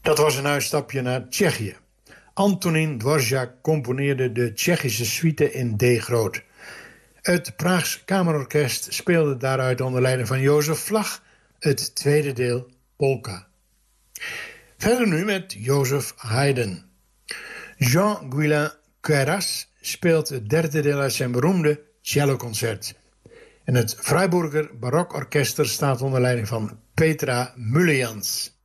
Dat was een uitstapje naar Tsjechië. Antonín Dvořák componeerde de Tsjechische suite in D groot. Het Praags Kamerorkest speelde daaruit onder leiding van Jozef Vlag het tweede deel Polka. Verder nu met Joseph Haydn. Jean-Guilain Queyras speelt het derde deel uit zijn beroemde celloconcert. En het Freiburger Barokorkester staat onder leiding van Petra Müllejans.